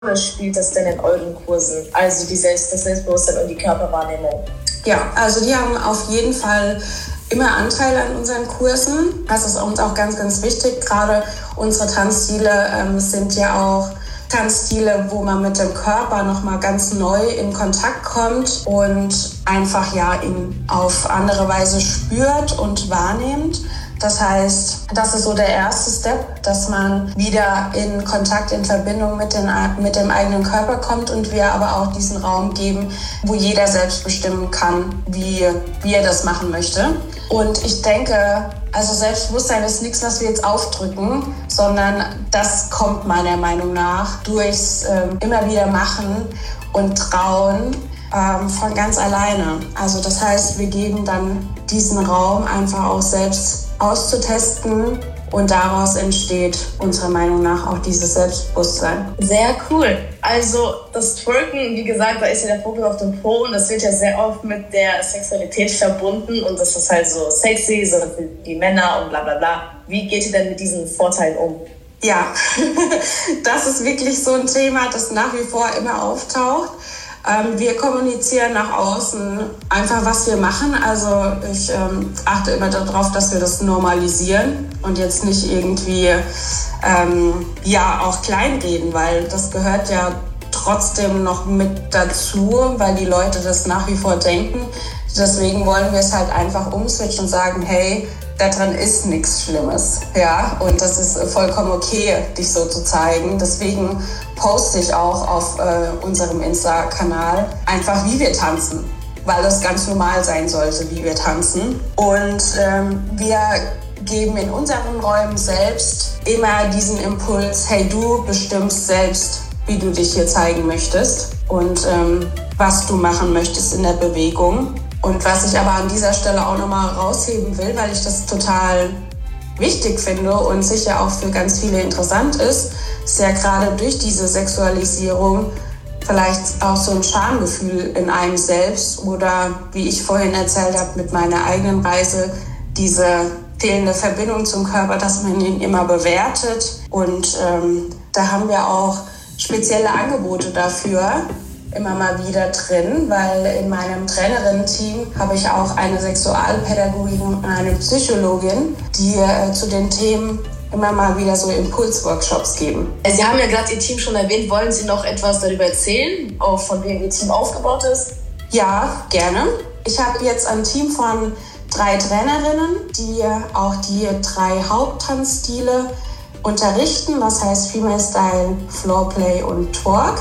Rolle spielt das denn in euren Kursen? Also das Selbstbewusstsein und die Körperwahrnehmung? Ja, also die haben auf jeden Fall immer Anteil an unseren Kursen. Das ist uns auch ganz, ganz wichtig. Gerade unsere Tanzstile sind ja auch Tanzstile, wo man mit dem Körper nochmal ganz neu in Kontakt kommt und einfach ihn auf andere Weise spürt und wahrnimmt. Das heißt, das ist so der erste Step, dass man wieder in Kontakt, in Verbindung mit dem eigenen Körper kommt und wir aber auch diesen Raum geben, wo jeder selbst bestimmen kann, wie er das machen möchte. Und ich denke, also Selbstbewusstsein ist nichts, was wir jetzt aufdrücken, sondern das kommt meiner Meinung nach durchs immer wieder machen und trauen von ganz alleine. Also das heißt, wir geben dann diesen Raum einfach auch selbst auszutesten und daraus entsteht unserer Meinung nach auch dieses Selbstbewusstsein. Sehr cool. Also das Twerken, wie gesagt, da ist ja der Fokus auf dem Po und das wird ja sehr oft mit der Sexualität verbunden und das ist halt so sexy, so für die Männer und bla bla bla. Wie geht ihr denn mit diesen Vorteilen um? Ja, das ist wirklich so ein Thema, das nach wie vor immer auftaucht. Wir kommunizieren nach außen einfach, was wir machen. Also ich achte immer darauf, dass wir das normalisieren und jetzt nicht irgendwie auch kleinreden, weil das gehört ja trotzdem noch mit dazu, weil die Leute das nach wie vor denken. Deswegen wollen wir es halt einfach umswitchen und sagen, hey, daran ist nichts Schlimmes, ja, und das ist vollkommen okay, dich so zu zeigen. Deswegen poste ich auch auf unserem Insta-Kanal einfach, wie wir tanzen, weil das ganz normal sein sollte, wie wir tanzen. Und wir geben in unseren Räumen selbst immer diesen Impuls, hey, du bestimmst selbst, wie du dich hier zeigen möchtest und was du machen möchtest in der Bewegung. Und was ich aber an dieser Stelle auch nochmal rausheben will, weil ich das total wichtig finde und sicher auch für ganz viele interessant ist ja gerade durch diese Sexualisierung vielleicht auch so ein Schamgefühl in einem selbst oder, wie ich vorhin erzählt habe, mit meiner eigenen Reise, diese fehlende Verbindung zum Körper, dass man ihn immer bewertet. Und da haben wir auch spezielle Angebote dafür immer mal wieder drin, weil in meinem Trainerinnen-Team habe ich auch eine Sexualpädagogin und eine Psychologin, die zu den Themen immer mal wieder so Impulsworkshops geben. Sie haben ja gerade Ihr Team schon erwähnt. Wollen Sie noch etwas darüber erzählen, auch von wem Ihr Team aufgebaut ist? Ja, gerne. Ich habe jetzt ein Team von 3 Trainerinnen, die auch die 3 Haupttanzstile unterrichten, das heißt Female Style, Floorplay und Twerk.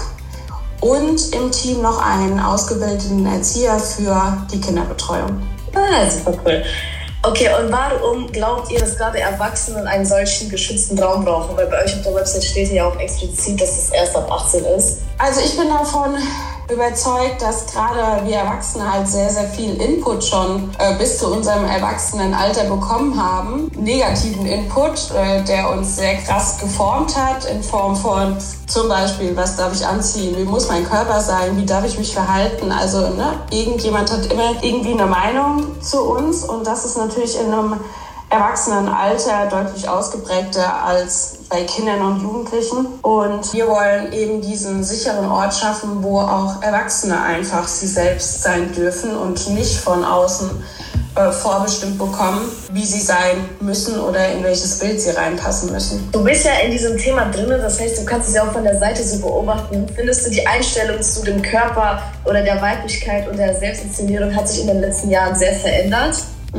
Und im Team noch einen ausgebildeten Erzieher für die Kinderbetreuung. Super cool. Okay, und warum glaubt ihr, dass gerade Erwachsene einen solchen geschützten Raum brauchen? Weil bei euch auf der Website steht ja auch explizit, dass es erst ab 18 ist. Also ich bin davon überzeugt, dass gerade wir Erwachsene halt sehr, sehr viel Input schon bis zu unserem Erwachsenenalter bekommen haben. Negativen Input, der uns sehr krass geformt hat in Form von zum Beispiel, was darf ich anziehen, wie muss mein Körper sein, wie darf ich mich verhalten. Also irgendjemand hat immer irgendwie eine Meinung zu uns und das ist natürlich in einem Erwachsenenalter deutlich ausgeprägter als bei Kindern und Jugendlichen. Und wir wollen eben diesen sicheren Ort schaffen, wo auch Erwachsene einfach sie selbst sein dürfen und nicht von außen vorbestimmt bekommen, wie sie sein müssen oder in welches Bild sie reinpassen müssen. Du bist ja in diesem Thema drin, das heißt, du kannst es ja auch von der Seite so beobachten. Findest du, die Einstellung zu dem Körper oder der Weiblichkeit und der Selbstinszenierung hat sich in den letzten Jahren sehr verändert?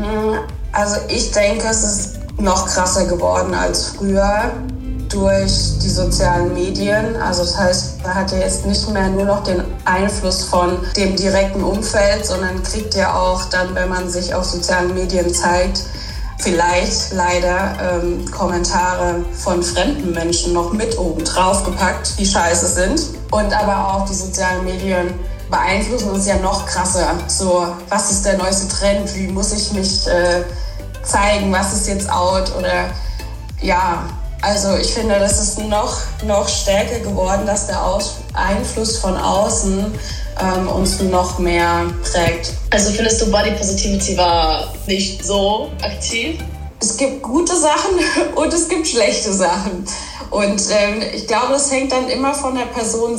Also ich denke, es ist noch krasser geworden als früher durch die sozialen Medien. Also das heißt, man hat ja jetzt nicht mehr nur noch den Einfluss von dem direkten Umfeld, sondern kriegt ja auch dann, wenn man sich auf sozialen Medien zeigt, vielleicht leider Kommentare von fremden Menschen noch mit oben drauf gepackt, die scheiße sind. Und aber auch die sozialen Medien beeinflussen uns ja noch krasser. So, was ist der neueste Trend? Wie muss ich mich zeigen? Was ist jetzt out? Oder ja, also ich finde, das ist noch stärker geworden, dass der Einfluss von außen uns noch mehr prägt. Also findest du, Body Positivity war nicht so aktiv? Es gibt gute Sachen und es gibt schlechte Sachen. Und ich glaube, das hängt dann immer von der Person